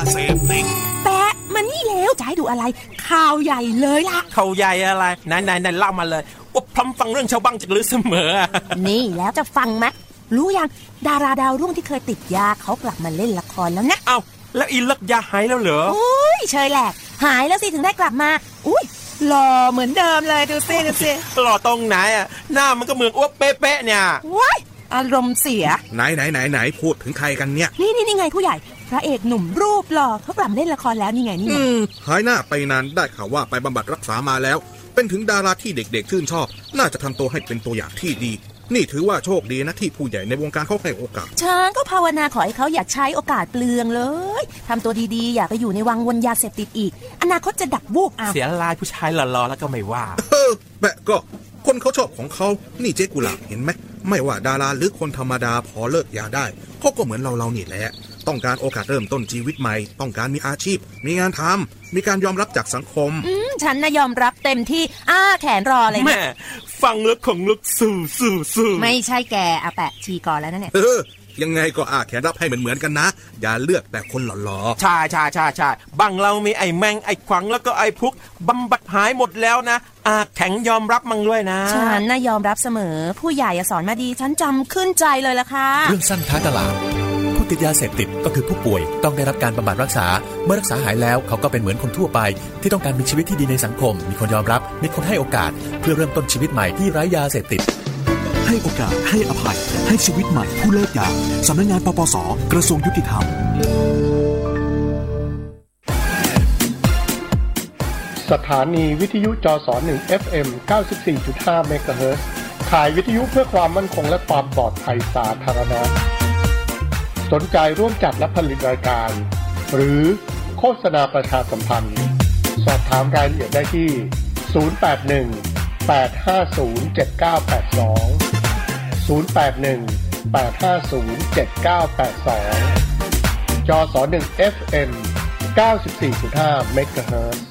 เสพติดแปะมันนี่แล้วจะให้ดูอะไรข่าวใหญ่เลยล่ะข่าวใหญ่อะไรไหนเล่ามาเลยว่าพร้อมฟังเรื่องชาวบ้านจากลือเสมอนี่แล้วจะฟังไหมรู้ยังดาราดาวรุ่งที่เคยติดยาเขากลับมาเล่นละครแล้วนะเอ้าแล้วอีเลิกยาหายแล้วเหรออุ้ยเชยแหละหายแล้วสิถึงได้กลับมาอุ้ยหล่อเหมือนเดิมเลยดูสิหล่อตรงไหนอ่ะหน้ามันก็เหมือนอ้วกเป๊ะๆเนี่ยว้ายอารมณ์เสียไหนพูดถึงใครกันเนี่ยนี่ไงผู้ใหญ่พระเอกหนุ่มรูปหล่อเขากลับมาเล่นละครแล้วนี่ไงหายหน้าไปนานได้ข่าวว่าไปบำบัดรักษามาแล้วเป็นถึงดาราที่เด็กๆชื่นชอบน่าจะทำตัวให้เป็นตัวอย่างที่ดีนี่ถือว่าโชคดีนะที่ผู้ใหญ่ในวงการเขาให้โอกาสฉันก็ภาวนาขอให้เขาอย่าใช้โอกาสเปลืองเลยทำตัวดีๆอย่าไปอยู่ในวังวนยาเสพติดอีกอนาคตจะดับวูบเอาเสียลายผู้ชายหล่อๆแล้วก็ไม่ว่าแปะก็คนเขาชอบของเขานี่เจ๊กุหลาบเห็นไหมไม่ว่าดาราหรือคนธรรมดาพอเลิกยาได้เขาก็เหมือนเรานี่แหละต้องการโอกาสเริ่มต้นชีวิตใหม่ต้องการมีอาชีพมีงานทำมีการยอมรับจากสังคมฉันน่ะยอมรับเต็มที่แขนรอเลยแม่ฟังแล้วของลึกสู้ไม่ใช่แกแปะชีก่อนแล้วนะเนี่ยยังไงก็แขนรับให้เหมือนกันนะอย่าเลือกแต่คนหล่อๆใช่บังเรามีไอ้แมงไอ้ขวังแล้วก็ไอ้พุกบำบัดหายหมดแล้วนะแข็งยอมรับมั่งด้วยนะฉันน่ะยอมรับเสมอผู้ใหญ่สอนมาดีฉันจำขึ้นใจเลยล่ะค่ะเรื่องสั้นท้ายตลาดผู้ติดยาเสพติดก็คือผู้ป่วยต้องได้รับการบำบัดรักษาเมื่อรักษาหายแล้วเขาก็เป็นเหมือนคนทั่วไปที่ต้องการมีชีวิตที่ดีในสังคมมีคนยอมรับมีคนให้โอกาสเพื่อเริ่มต้นชีวิตใหม่ที่ไร้ยาเสพติดให้โอกาสให้อภัยให้ชีวิตใหม่ผู้เลิกยาสำนักงานปปส.กระทรวงยุติธรรมสถานีวิทยุจส1 FM 94.5 เมกะเฮิรตซ์ขายวิทยุเพื่อความมั่นคงและความปลอดภัยสาธารณะสนใจร่วมจัดและผลิตรายการหรือโฆษณาประชาสัมพันธ์สอบถามรายละเอียดได้ที่081-850-7982 081-850-7982 จส1 FM 94.5 เมกะเฮิรตซ์